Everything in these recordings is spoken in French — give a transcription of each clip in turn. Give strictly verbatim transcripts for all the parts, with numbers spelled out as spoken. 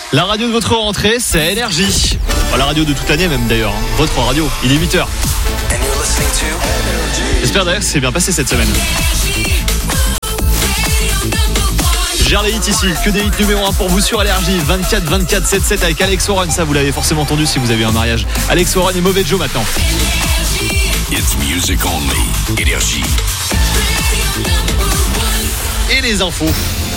La radio de votre rentrée, c'est Énergie. Enfin, la radio de toute l'année même d'ailleurs. Hein. Votre radio, il est huit heures. J'espère d'ailleurs que c'est bien passé cette semaine. Gère les hits ici, que des hits numéro un pour vous sur Énergie. vingt-quatre vingt-quatre soixante-dix-sept avec Alex Warren, ça vous l'avez forcément entendu si vous avez eu un mariage. Alex Warren et Mauvais Joe maintenant. It's music only. Énergie. Et les infos.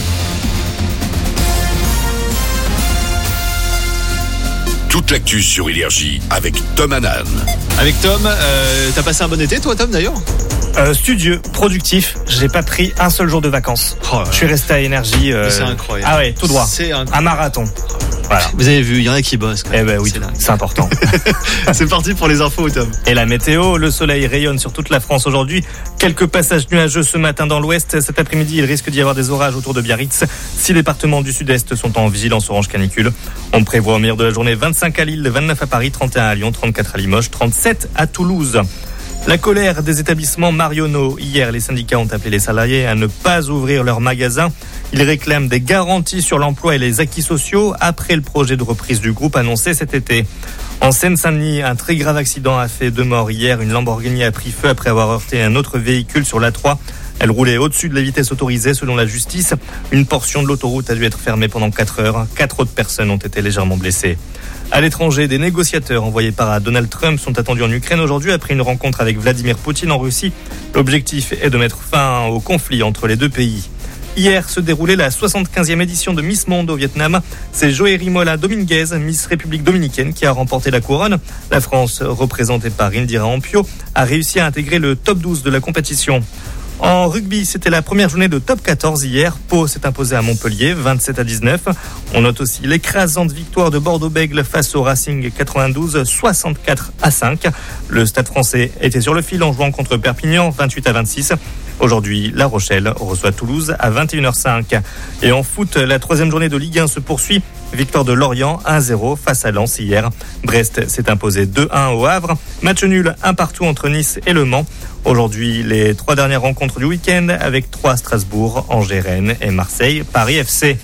Toute l'actu sur Énergie avec Tom Hanan. Avec Tom, euh, t'as passé un bon été toi Tom d'ailleurs? Euh, studieux, productif, j'ai pas pris un seul jour de vacances. Oh, je suis resté à Énergie. Euh... C'est incroyable. Ah ouais, tout droit. C'est incroyable. Un marathon. Voilà. Vous avez vu, il y en a qui bossent. Quand même. Eh ben oui, c'est, c'est important. C'est parti pour les infos, Tom. Et la météo, le soleil rayonne sur toute la France aujourd'hui. Quelques passages nuageux ce matin dans l'ouest. Cet après-midi, il risque d'y avoir des orages autour de Biarritz. Six départements du sud-est sont en vigilance orange canicule. On prévoit au meilleur de la journée vingt-cinq à Lille, vingt-neuf à Paris, trente et un à Lyon, trente-quatre à Limoges, trente-sept à Toulouse. La colère des établissements Marionneau. Hier, les syndicats ont appelé les salariés à ne pas ouvrir leurs magasins. Ils réclament des garanties sur l'emploi et les acquis sociaux après le projet de reprise du groupe annoncé cet été. En Seine-Saint-Denis, un très grave accident a fait deux morts hier. Une Lamborghini a pris feu après avoir heurté un autre véhicule sur l'A trois. Elle roulait au-dessus de la vitesse autorisée selon la justice. Une portion de l'autoroute a dû être fermée pendant quatre heures. Quatre autres personnes ont été légèrement blessées. À l'étranger, des négociateurs envoyés par Donald Trump sont attendus en Ukraine aujourd'hui après une rencontre avec Vladimir Poutine en Russie. L'objectif est de mettre fin au conflit entre les deux pays. Hier se déroulait la soixante-quinzième édition de Miss Monde au Vietnam. C'est Joerimola Dominguez, Miss République Dominicaine, qui a remporté la couronne. La France, représentée par Indira Ampio, a réussi à intégrer le top douze de la compétition. En rugby, c'était la première journée de top quatorze hier. Pau s'est imposé à Montpellier, vingt-sept à dix-neuf. On note aussi l'écrasante victoire de Bordeaux-Bègles face au Racing quatre-vingt-douze, soixante-quatre à cinq. Le Stade français était sur le fil en jouant contre Perpignan, vingt-huit à vingt-six. Aujourd'hui, La Rochelle reçoit Toulouse à vingt et une heures cinq. Et en foot, la troisième journée de Ligue un se poursuit. Victoire de Lorient, un zéro face à Lens hier. Brest s'est imposé deux un au Havre. Match nul, un partout entre Nice et Le Mans. Aujourd'hui, les trois dernières rencontres du week-end avec trois Strasbourg, Angers, Rennes et Marseille, Paris F C.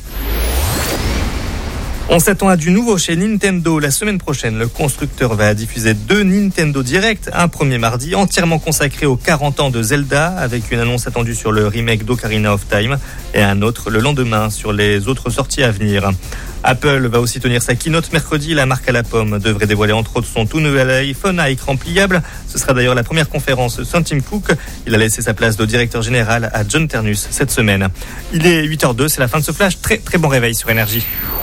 On s'attend à du nouveau chez Nintendo. La semaine prochaine, le constructeur va diffuser deux Nintendo Direct. Un premier mardi entièrement consacré aux quarante ans de Zelda avec une annonce attendue sur le remake d'Ocarina of Time et un autre le lendemain sur les autres sorties à venir. Apple va aussi tenir sa keynote mercredi. La marque à la pomme devrait dévoiler entre autres son tout nouvel iPhone à écran pliable. Ce sera d'ailleurs la première conférence sans Tim Cook. Il a laissé sa place de directeur général à John Ternus cette semaine. Il est huit heures zéro deux, c'est la fin de ce flash. Très très bon réveil sur Énergie.